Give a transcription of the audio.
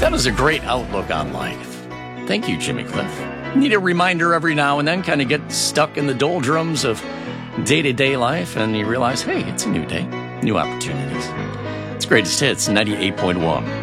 That was a great outlook on life. Thank you, Jimmy Cliff. Need a reminder every now and then, kind of get stuck in the doldrums of day-to-day life, and you realize, hey, it's a new day, new opportunities. It's Greatest Hits, 98.1.